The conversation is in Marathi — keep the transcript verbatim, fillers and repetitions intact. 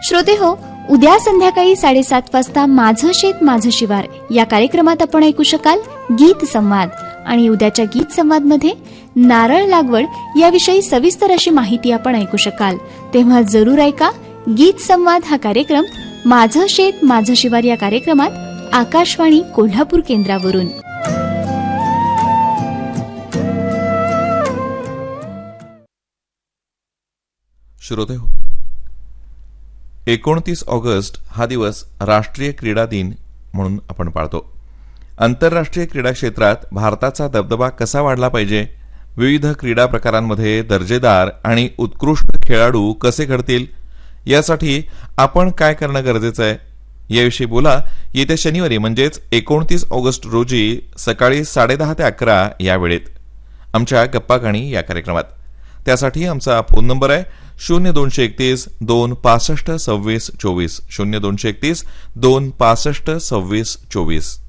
श्रोते हो, उद्या संध्याकाळी साडेसात वाजता माझं शेत माझं शिवार या कार्यक्रमात आपण ऐकू शकाल गीत संवाद. आणि उद्याच्या गीत संवाद मध्ये नारळ लागवड याविषयी सविस्तर अशी माहिती आपण ऐकू शकाल. तेव्हा जरूर ऐका गीत संवाद हा कार्यक्रम माझं शेत माझं शिवार या कार्यक्रमात आकाशवाणी कोल्हापूर केंद्रावरून. श्रोते हो, एकोणतीस ऑगस्ट हा दिवस राष्ट्रीय क्रीडा दिन म्हणून आपण पाळतो. आंतरराष्ट्रीय क्रीडा क्षेत्रात भारताचा दबदबा कसा वाढला पाहिजे, विविध क्रीडा प्रकारांमध्ये दर्जेदार आणि उत्कृष्ट खेळाडू कसे घडतील, यासाठी आपण काय करणं गरजेचं आहे याविषयी बोला येत्या शनिवारी म्हणजेच एकोणतीस ऑगस्ट रोजी सकाळी साडेदहा ते अकरा या वेळेत आमच्या गप्पा गाणी या कार्यक्रमात. त्यासाठी आमचा फोन नंबर आहे शून्य दोनशे एकतीस दोन पासष्ट सव्वीस चोवीस शून्य दोनशे एकतीस दोन पासष्ट सव्वीस चोवीस.